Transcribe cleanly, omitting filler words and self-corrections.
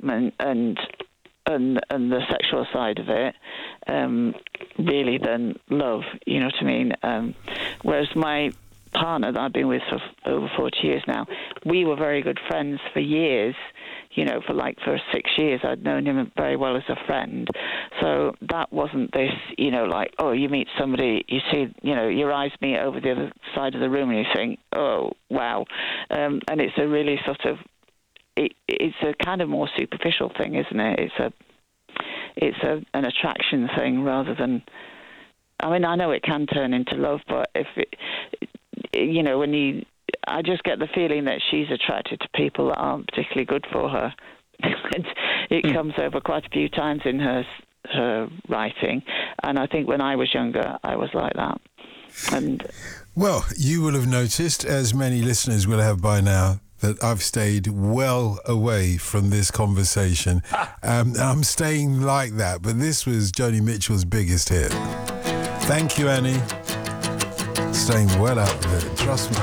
excitement and the sexual side of it, really, than love. You know what I mean? Whereas my partner that I've been with for over 40 years now, we were very good friends for years. You know, for 6 years, I'd known him very well as a friend. So that wasn't this, you know, like, oh, you meet somebody, you see, you know, your eyes meet over the other side of the room and you think, oh, wow. And it's a really sort of, it's a kind of more superficial thing, isn't it? It's an attraction thing rather than, I mean, I know it can turn into love, but if it, you know, I just get the feeling that she's attracted to people that aren't particularly good for her. It comes over quite a few times in her writing, and I think when I was younger, I was like that. And well, you will have noticed, as many listeners will have by now, that I've stayed well away from this conversation. I'm staying like that, but this was Joni Mitchell's biggest hit. Thank you, Annie. Staying well out of it, trust me.